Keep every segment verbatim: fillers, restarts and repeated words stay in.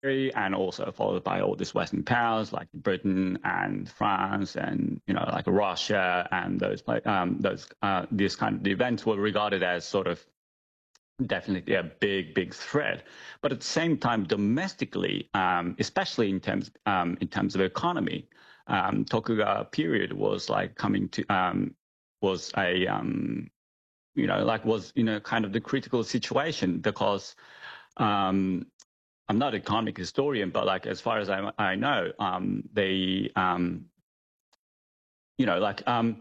and also followed by all these Western powers like Britain and France and you know like Russia and those um, those uh, these kind of events were regarded as sort of definitely a big big threat. But at the same time, domestically, um, especially in terms um, in terms of economy, um, Tokugawa period was like coming to um, was a um, you know like was you know kind of the critical situation because. Um, I'm not an economic historian, but like as far as I, I know, um, they, um, you know, like um,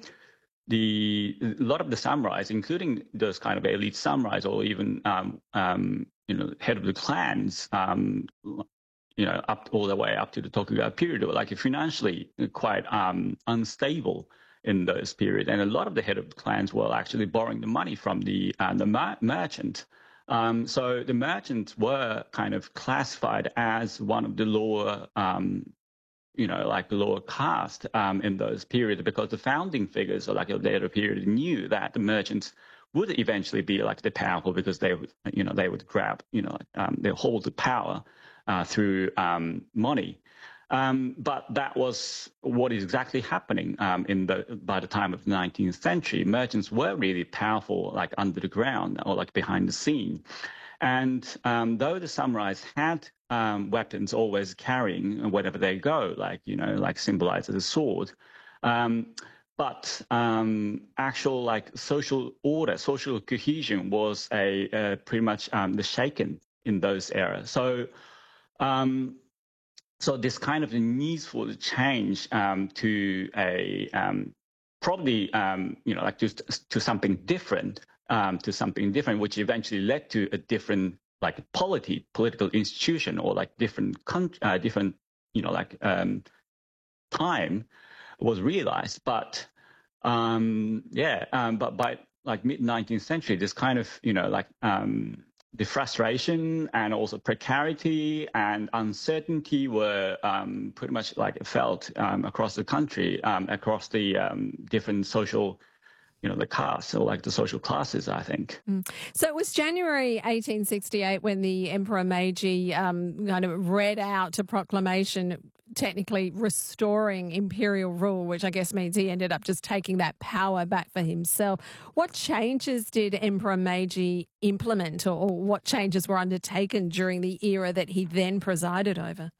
the a lot of the samurais, including those kind of elite samurais, or even um, um, you know, head of the clans, um, you know, up all the way up to the Tokugawa period, were like financially quite um, unstable in those periods, and a lot of the head of the clans were actually borrowing the money from the uh, the mer- merchant. Um, so the merchants were kind of classified as one of the lower, um, you know, like the lower caste um, in those periods because the founding figures or like a later period knew that the merchants would eventually be like the powerful because they would, you know, they would grab, you know, um, they hold the power uh, through um, money. Um, but that was what is exactly happening um, in the by the time of the nineteenth century. Merchants were really powerful, like under the ground or like behind the scene. And um, though the samurais had um, weapons always carrying wherever they go, like you know, like symbolized as a sword, um, but um, actual like social order, social cohesion was a uh, pretty much um, the shaken in those eras. So. Um, So this kind of needs for the change um, to a um, probably um, you know like to to something different um, to something different, which eventually led to a different like polity political institution or like different country, uh, different you know like um, time was realized. But um, yeah, um, but by like mid nineteenth century, this kind of you know like um, the frustration and also precarity and uncertainty were um, pretty much like felt um, across the country, um, across the um, different social, you know, the castes or like the social classes, I think. Mm. So it was January eighteen sixty-eight when the Emperor Meiji um, kind of read out a proclamation technically restoring imperial rule, which I guess means he ended up just taking that power back for himself. What changes did Emperor Meiji implement, or, or what changes were undertaken during the era that he then presided over?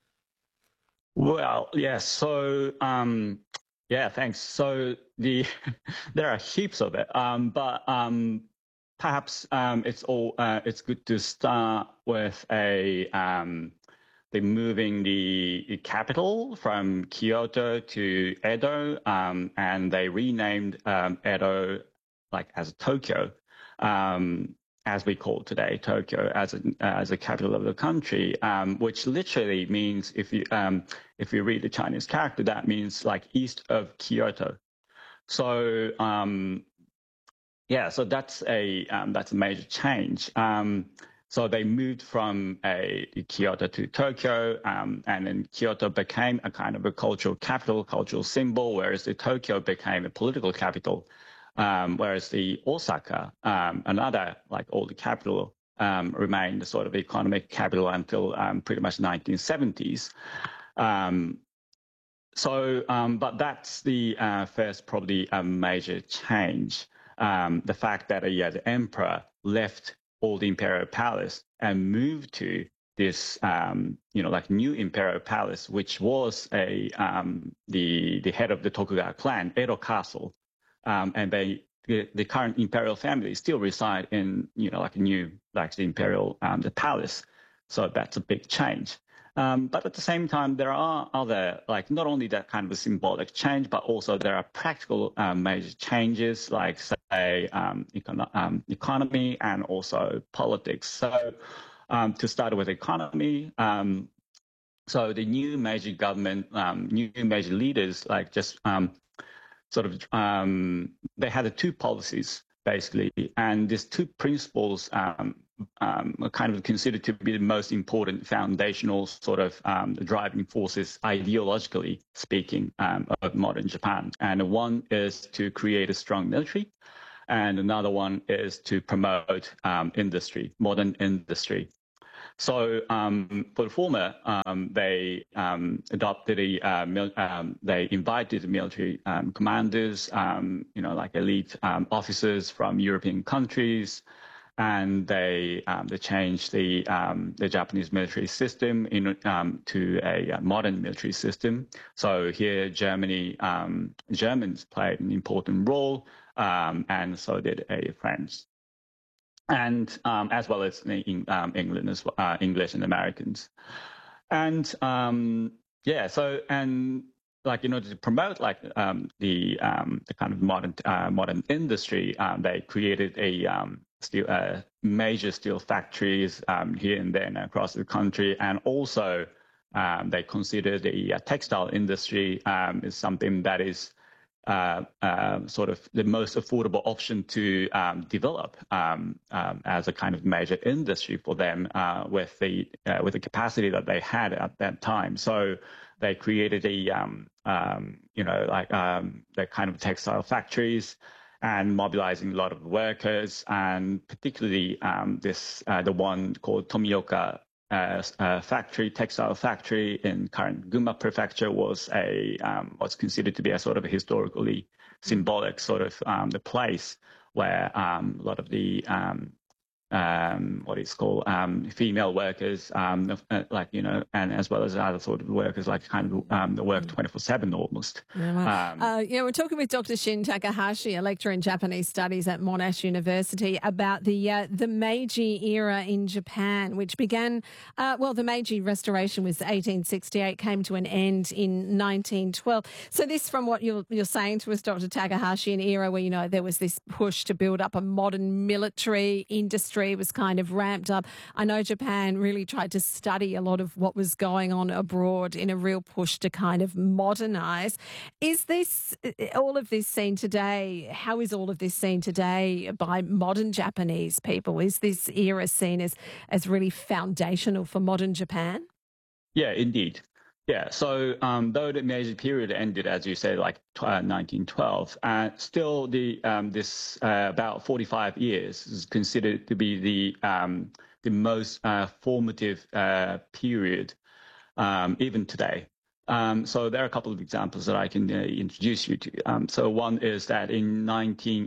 Well, yes. So, um, yeah, thanks. So the there are heaps of it, um, but um, perhaps um, it's all uh, it's good to start with a um, the moving the capital from Kyoto to Edo, um, and they renamed um, Edo like as Tokyo. Um, as we call today, Tokyo as a as a capital of the country, um, which literally means if you um, if you read the Chinese character, that means like east of Kyoto. So um, yeah, so that's a um, that's a major change. Um, so they moved from a Kyoto to Tokyo, um, and then Kyoto became a kind of a cultural capital, cultural symbol, whereas the Tokyo became a political capital. Um, whereas the Osaka, um, another like old capital, um, remained sort of economic capital until um, pretty much nineteen seventies. Um, so, um, but that's the uh, first probably a major change. Um, the fact that uh, yeah, the emperor left all the imperial palace and moved to this, um, you know, like new imperial palace, which was a um, the the head of the Tokugawa clan, Edo Castle, um, and they the, the current imperial family still reside in you know like a new like the imperial um, the palace. So that's a big change. Um, but at the same time, there are other, like not only that kind of a symbolic change, but also there are practical um, major changes, like say um, econ- um, economy and also politics. So um, to start with economy, um, so the new major government, um, new major leaders, like just um, sort of, um, they had the two policies basically, and these two principles um, um, are kind of considered to be the most important foundational sort of um, driving forces, ideologically speaking, um, of modern Japan. And one is to create a strong military, and another one is to promote um, industry, modern industry. So um, for the former, um, they um, adopted a, uh, mil- um, they invited military um, commanders, um, you know, like elite um, officers from European countries, and they um, they changed the um, the Japanese military system in, um, to a modern military system. So here, Germany um, Germans played an important role, um, and so did a French, and um, as well as in um, England as well, uh, English and Americans, and um, yeah. So and like in order to promote like um, the um, the kind of modern uh, modern industry, um, they created a um, steel uh, major steel factories um, here and there and across the country, and also um, they consider the uh, textile industry um, is something that is uh, uh, sort of the most affordable option to um, develop um, um, as a kind of major industry for them uh, with the uh, with the capacity that they had at that time. So they created a um, um, you know like um, the kind of textile factories and mobilizing a lot of workers, and particularly um, this uh, the one called Tomioka uh, uh, factory, textile factory in current Gunma prefecture was a um, was considered to be a sort of a historically symbolic sort of um, the place where um, a lot of the um, um, what it's called, um, female workers, um, uh, like, you know, and as well as other sort of workers, like kind of um, the work twenty-four seven almost. Yeah, right. Um, uh, you know, we're talking with Doctor Shin Takahashi, a lecturer in Japanese studies at Monash University, about the uh, the Meiji era in Japan, which began, uh, well, the Meiji Restoration was eighteen sixty-eight, came to an end in nineteen twelve. So this, from what you're, you're saying to us, Doctor Takahashi, an era where, you know, there was this push to build up a modern military industry, was kind of ramped up. I know Japan really tried to study a lot of what was going on abroad in a real push to kind of modernize. Is this, all of this seen today, how is all of this seen today by modern Japanese people? Is this era seen as, as really foundational for modern Japan? Yeah, indeed. Yeah, so um, though the Meiji period ended, as you say, like uh, nineteen twelve, uh, still the um, this uh, about forty-five years is considered to be the um, the most uh, formative uh, period, um, even today. Um, so there are a couple of examples that I can uh, introduce you to. Um, so one is that in nineteen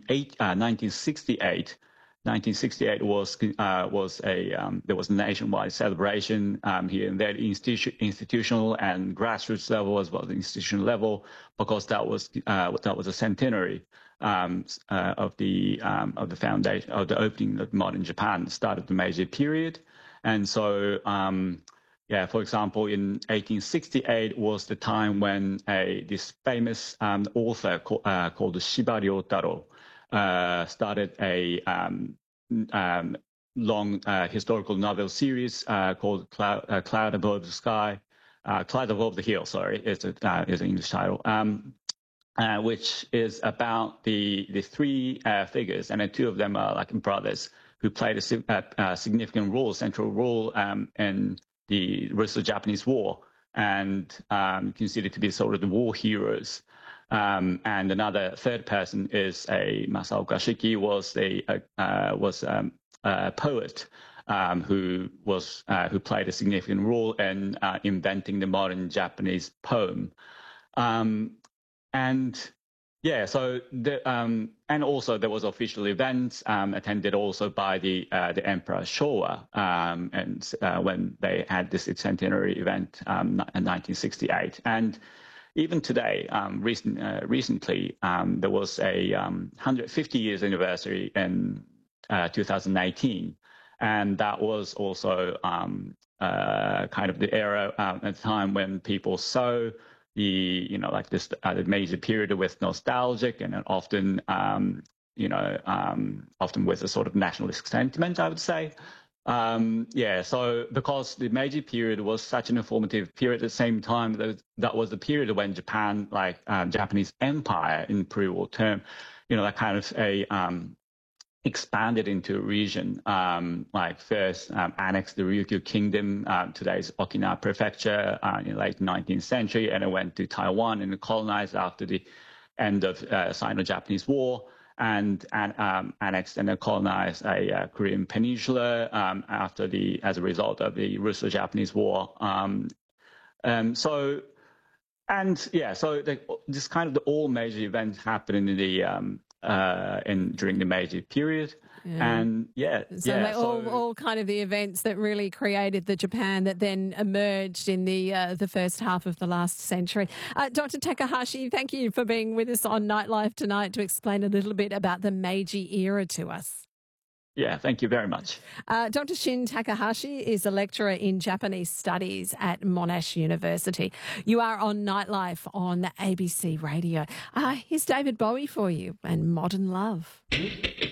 sixty-eight. nineteen sixty-eight was uh, was a um, there was a nationwide celebration um, here and there, institu- institutional and grassroots level as well as the institutional level, because that was uh, that was a centenary um, uh, of the um, of the foundation of the opening of modern Japan, the start of the Meiji period, and so. Um, Yeah, for example, in eighteen sixty-eight was the time when a this famous um, author co- uh, called Shiba Ryotaro uh, started a um, um, long uh, historical novel series uh, called Cloud, uh, Cloud Above the Sky, uh, Cloud Above the Hill. Sorry, is a uh, is an English title. Um, uh, which is about the the three uh, figures, and then two of them are like brothers who played a, a, a significant role, central role um, in the Russo-Japanese War, and um, considered to be sort of the war heroes. Um, and another third person is a Masaoka Shiki, was a, a uh, was um, a poet um, who was uh, who played a significant role in uh, inventing the modern Japanese poem. Um, and yeah, so the um, and also there was official events um, attended also by the uh, the Emperor Showa, um, and uh, when they had this centenary event um, in nineteen sixty-eight, and even today, um, recent, uh, recently um, there was a um, one hundred fifty years anniversary in uh, two thousand eighteen, and that was also um, uh, kind of the era um, at the time when people saw the, you know, like this uh, the Meiji period with nostalgic and often, um, you know, um, often with a sort of nationalistic sentiment, I would say. Um, yeah, so because the Meiji period was such an informative period at the same time, that, that was the period when Japan, like um, Japanese empire in pre-war term, you know, that kind of a um, expanded into a region, um, like first um, annexed the Ryukyu Kingdom, uh, today's Okinawa Prefecture, uh, in the late nineteenth century, and it went to Taiwan and colonized after the end of uh, Sino-Japanese War. and and um, annexed and colonized a uh, Korean peninsula um, after the as a result of the Russo-Japanese War. Um, um, so. And yeah, so the, this kind of the all major events happened in the um, uh, in during the Meiji period, yeah. and yeah, so yeah, they all, so all kind of the events that really created the Japan that then emerged in the uh, the first half of the last century. Uh, Doctor Takahashi, thank you for being with us on Nightlife tonight to explain a little bit about the Meiji era to us. Yeah, thank you very much. Uh, Doctor Shin Takahashi is a lecturer in Japanese studies at Monash University. You are on Nightlife on A B C Radio. Uh, here's David Bowie for you and Modern Love.